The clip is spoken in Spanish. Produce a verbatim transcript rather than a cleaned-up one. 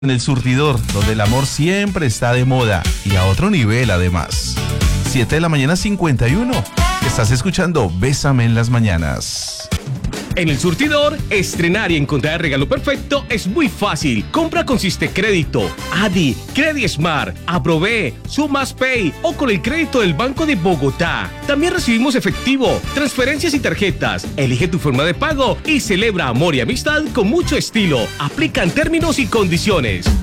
En el surtidor, donde el amor siempre está de moda y a otro nivel además. siete de la mañana cincuenta y uno. Estás escuchando Bésame en las mañanas. En el surtidor, estrenar y encontrar el regalo perfecto es muy fácil. Compra con Crédito, Adi, Credismart, Aprobé, Sumas Pay o con el crédito del Banco de Bogotá. También recibimos efectivo, transferencias y tarjetas. Elige tu forma de pago y celebra amor y amistad con mucho estilo. Aplican términos y condiciones.